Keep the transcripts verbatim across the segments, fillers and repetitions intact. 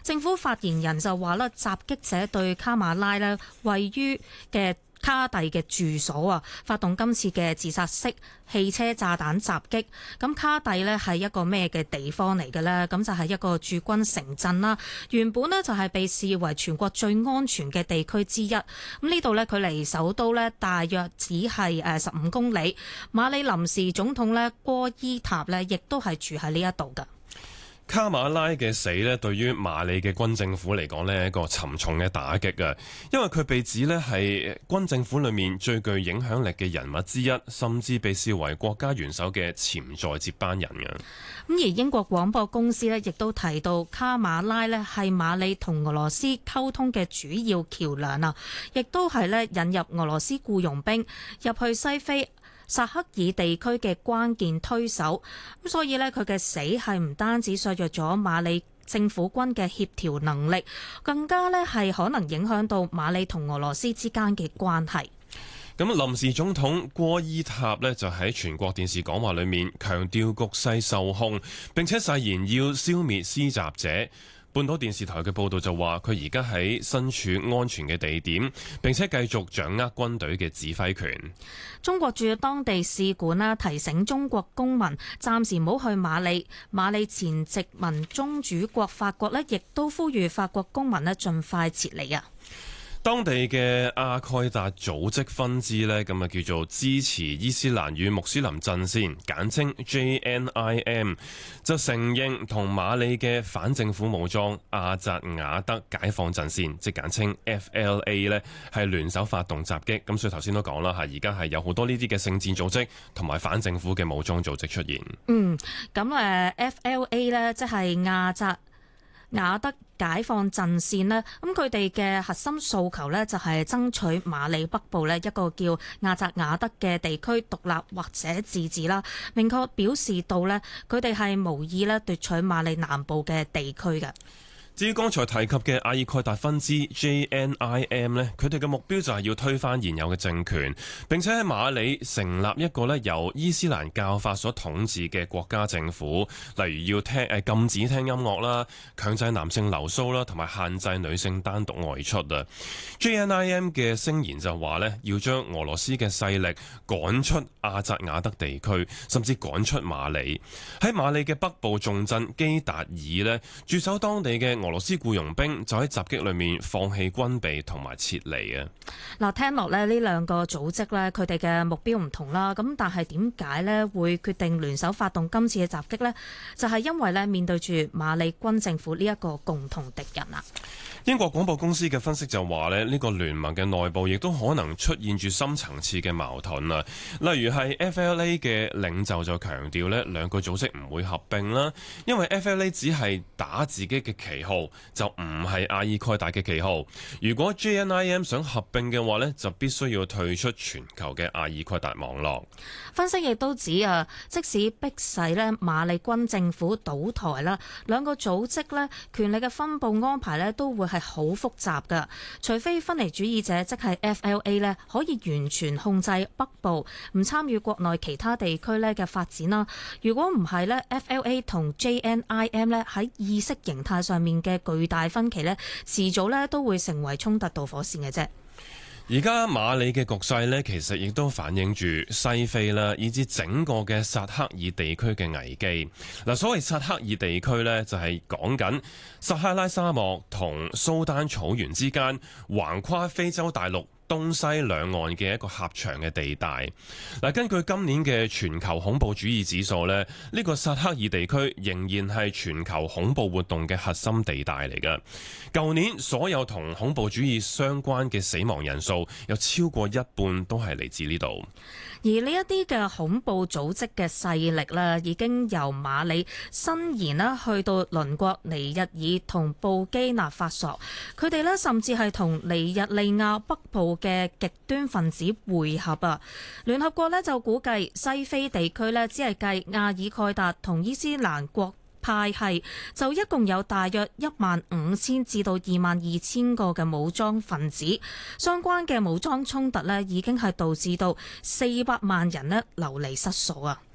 政府發言人就話啦，襲擊者對卡馬拉咧位於嘅卡蒂嘅住所啊，發動今次嘅自殺式汽車炸彈襲擊。咁卡蒂呢係一個咩嘅地方嚟嘅呢？咁就係一個駐軍城鎮啦。原本呢就係被視為全國最安全嘅地區之一。咁呢度呢，距離首都呢大約只係誒十五公里。馬里臨時總統呢戈伊塔呢亦都係住喺呢一度㗎。 卡馬拉嘅死咧，對於馬里嘅軍政府嚟講呢，一個沉重嘅打擊啊！因為佢被指咧係軍政府裏面最具影響力嘅人物之一，甚至被視為國家元首嘅潛在接班人嘅。 咁而英國廣播公司咧，亦都提到卡馬拉咧係馬里同俄羅斯溝通嘅主要橋梁啊，亦都係咧引入俄羅斯僱傭兵入去西非薩克爾地區嘅關鍵推手，咁所以呢，佢嘅死係唔單止削弱咗馬里政府軍嘅協調能力，更加呢係可能影響到馬里同俄羅斯之間嘅關係。 咁臨時總統戈伊塔呢，就喺全國電視講話裏面強調局勢受控，並且誓言要消滅施襲者。半島電視台嘅報導就話，佢而家喺身處安全嘅地點，並且繼續掌握軍隊嘅指揮權。 中國駐當地使館啦提醒中國公民暫時唔好去馬里。馬里前殖民宗主國法國呢，亦都呼籲法國公民呢盡快撤離啊。 當地嘅阿蓋達組織分支呢，咁啊叫做支持伊斯蘭與穆斯林陣線，簡稱 J N I M， 就承認同馬里嘅反政府武裝阿扎瓦德解放陣線，即簡稱 F L A 呢，係聯手發動襲擊。咁所以頭先都講啦，嚇而家係有好多呢啲嘅聖戰組織同埋反政府嘅武裝組織出現。 嗯，咁誒 F L A 呢，即係阿扎瓦德解放陣線呢，咁佢哋嘅核心訴求呢，就係爭取馬里北部呢一個叫阿扎瓦德嘅地區獨立或者自治啦，明確表示到呢，佢哋係無意呢奪取馬里南部嘅地區嘅。 至於剛才提及嘅阿爾蓋達分支 J N I M 呢，佢哋嘅目標就係要推翻現有嘅政權，並且喺馬里成立一個咧由伊斯蘭教法所統治嘅國家政府，例如要聽誒禁止聽音樂啦、強制男性留鬚啦，同埋限制女性單獨外出啊。J N I M 嘅聲言就話咧，要將俄羅斯嘅勢力趕出阿扎瓦德地區，甚至趕出馬里。喺馬里嘅北部重鎮基達爾呢，駐守當地嘅俄羅斯僱傭兵就喺襲擊裏面放棄軍備同埋撤離啊！ 嗱，聽落咧呢兩個組織咧，佢哋嘅目標唔同啦。咁但係點解咧會決定聯手發動今次嘅襲擊呢？就係因為咧面對住馬里軍政府呢一個共同敵人啊！ 英國廣播公司嘅分析就話咧，呢個聯盟嘅內部亦都可能出現住深層次嘅矛盾啊。例如係 F L A 嘅領袖就強調咧，兩個組織唔會合併啦，因為 F L A 只係打自己嘅旗號，就唔係阿爾蓋達嘅旗號。如果 J N I M 想合併嘅話呢，就必須要退出全球嘅阿爾蓋達網絡。 分析亦都指啊，即使迫使咧馬里軍政府倒台啦，兩個組織咧權力嘅分佈安排咧都會係好複雜㗎。除非分離主義者即係 F L A 咧可以完全控制北部，唔參與國內其他地區咧嘅發展啦。如果唔係咧 F L A 同 J N I M 咧喺意識形態上面嘅巨大分歧咧，遲早咧都會成為衝突導火線嘅啫。 而家馬里嘅局勢呢，其實亦都反映住西非啦，以至整個嘅薩克爾地區嘅危機。嗱，所謂薩克爾地區呢，就係講緊撒哈拉沙漠同蘇丹草原之間，橫跨非洲大陸東西兩岸嘅一個狹長嘅地帶。嗱，根據今年嘅全球恐怖主義指數呢，呢個薩克爾地區仍然係全球恐怖活動嘅核心地帶嚟㗎。舊年所有同恐怖主義相關嘅死亡人數有超過一半都係嚟自呢度。 而呢一啲嘅恐怖組織嘅勢力咧，已經由馬里伸延啦，去到鄰國尼日爾同布基納法索。佢哋咧甚至係同尼日利亞北部嘅極端分子會合啊！聯合國咧就估計西非地區咧只係計阿爾蓋達同伊斯蘭國派系，就一共有大約一萬五千至到二萬二千個嘅武裝分子，相關嘅武裝衝突咧已經係導致到四百萬人咧流離失所啊！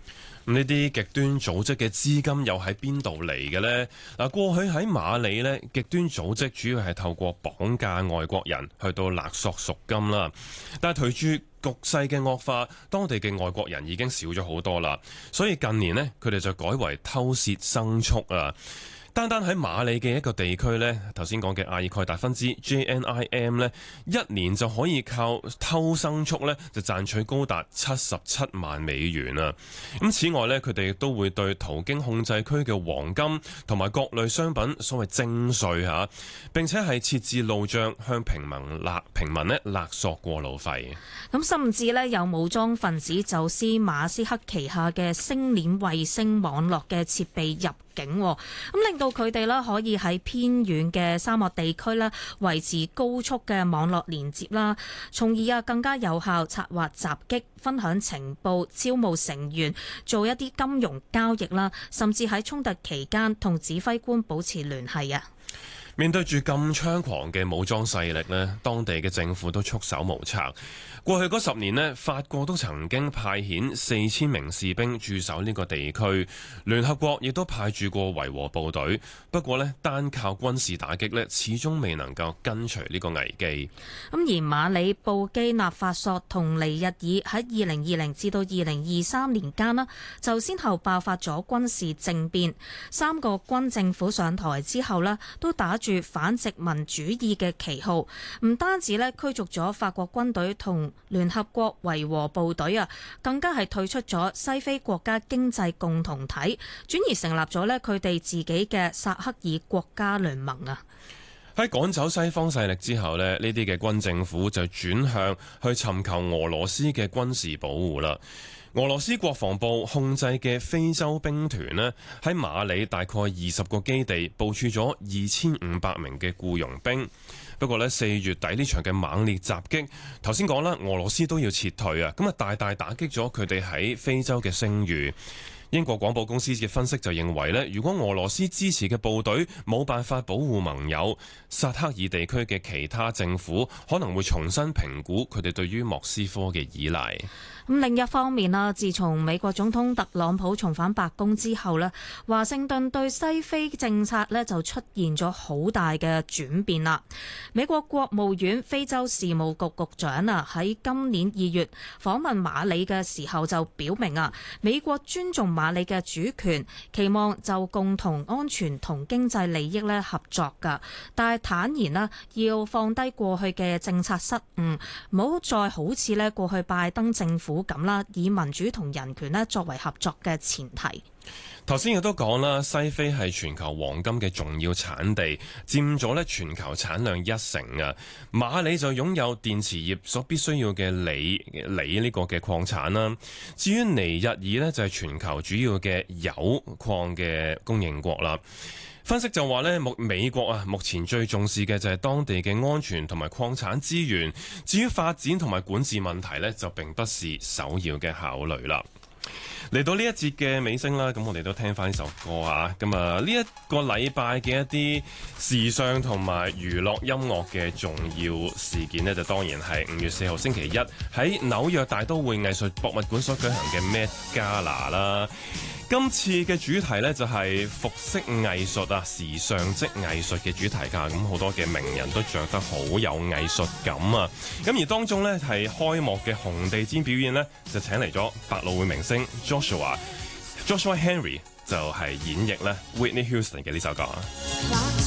咁呢啲極端組織嘅資金又喺邊度嚟嘅呢？嗱，過去喺馬里呢，極端組織主要係透過綁架外國人去到勒索贖金啦。但係隨住局勢嘅惡化，當地嘅外國人已經少咗好多啦，所以近年呢，佢哋就改為偷竊牲畜啊。單單喺馬里嘅一個地區呢，頭先講嘅阿爾蓋達分支 J N I M 呢，一年就可以靠偷牲畜呢，就賺取高達七十七萬美元啊！咁此外呢，佢哋亦都會對途經控制區嘅黃金同埋各類商品所謂徵稅嚇，並且係設置路障向平民勒平民呢勒索過路費。 咁甚至呢，有武裝分子走私馬斯克旗下嘅星鏈衛星網絡嘅設備入境，咁令到佢哋啦可以喺偏遠嘅沙漠地區啦維持高速嘅網絡連接啦，從而啊更加有效策劃襲擊、分享情報、招募成員、做一啲金融交易啦，甚至喺衝突期間同指揮官保持聯繫啊！ 面對住咁猖狂嘅武裝勢力呢，當地嘅政府都束手無策。過去嗰十年呢，法國都曾經派遣四千名士兵駐守呢個地區，聯合國亦都派駐過維和部隊。不過呢，單靠軍事打擊呢，始終未能夠根除呢個危機。 咁而馬里、布基納法索同尼日爾喺二零二零至到二零二三年間呢，就先後爆發咗軍事政變。三個軍政府上台之後呢，都打住反殖民主義嘅旗號，唔單止咧驅逐咗法國軍隊同聯合國維和部隊啊，更加係退出咗西非國家經濟共同體，轉而成立咗咧佢哋自己嘅薩赫爾國家聯盟啊。 喺趕走西方勢力之後咧，呢啲嘅軍政府就轉向去尋求俄羅斯嘅軍事保護啦。俄羅斯國防部控制嘅非洲兵團呢，喺馬里大概二十個基地部署咗二千五百名嘅僱傭兵。不過呢，四月底呢場嘅猛烈襲擊，頭先講啦，俄羅斯都要撤退啊，咁啊大大打擊咗佢哋喺非洲嘅聲譽。英國廣播公司嘅分析就認為咧，如果俄羅斯支持嘅部隊冇辦法保護盟友，薩赫爾地區嘅其他政府可能會重新評估佢哋對於莫斯科嘅依賴。 咁另一方面啦，自從美國總統特朗普重返白宮之後咧，華盛頓對西非政策咧就出現咗好大嘅轉變啦。美國國務院非洲事務局局長啊，喺今年二月訪問馬里嘅時候就表明啊，美國尊重馬里嘅主權，期望就共同安全同經濟利益咧合作㗎。但係坦言啦，要放低過去嘅政策失誤，唔好再好似咧過去拜登政府咁啦，以民主同人權咧作為合作嘅前提。 頭先亦都講啦，西非係全球黃金嘅重要產地，佔咗咧全球產量一成啊。馬里就擁有電池業所必須要嘅鋰鋰呢個嘅礦產啦。至於尼日爾呢，就係全球主要嘅鈾礦嘅供應國啦。分析就話咧，目美國啊，目前最重視嘅就係當地嘅安全同埋礦產資源。至於發展同埋管治問題呢，就並不是首要嘅考慮啦。嚟到呢一節嘅尾聲啦，咁我哋都聽翻呢首歌啊。咁啊，呢一個禮拜嘅一啲時尚同埋娛樂音樂嘅重要事件呢，就當然係五月四號星期一喺紐約大都會藝術博物館所舉行嘅 Met Gala 啦。今次嘅主題呢，就係服飾藝術啊，時尚即藝術嘅主題㗎。咁好多嘅名人都着得好有藝術感啊。咁而當中呢，係開幕嘅紅地毯表演呢，就請嚟咗百老匯明星 Joshua Joshua Henry 就係演繹咧 Whitney Houston 嘅呢首歌啊。